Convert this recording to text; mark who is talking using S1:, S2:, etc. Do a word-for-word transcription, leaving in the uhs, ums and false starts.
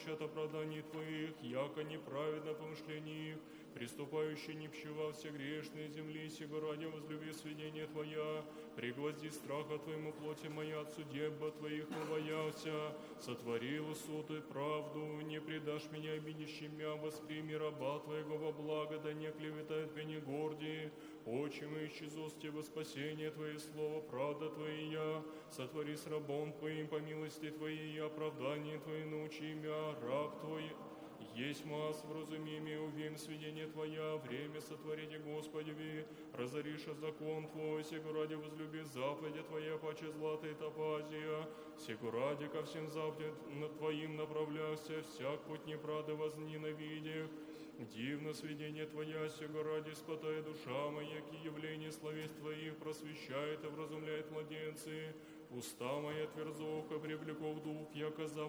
S1: от оправданий Твоих, яко неправедно помышление их, приступающий не пщевал все грешные земли, сего ради возлюби сведение Твоя, пригвозди страха Твоему плоти моя, от судеб Твоих побоялся, сотворил суд и правду, не предашь меня обидящим мя, восприми раба Твоего во благо, да не клеветает меня гордии, очи мои исчезости во спасение Твое слово, правда Твоя, сотвори с рабом Твоим по милости Твоей, и оправдание Твое научи мя, раб Твой, есть мас в разумении, увим сведение Твоя, время сотворите, Господи, разориша закон Твой, сего ради возлюби заповеди Твоя, паче злата и топазия, сего ради ко всем заповедям Твоим направляйся, всяк путь неправды возненавидев, дивно сведение Твоя, сего ради спотая душа моя, ки явление словес Твоих просвещает и вразумляет младенцы, уста моя тверзоха, привлеков дух, яко заповедь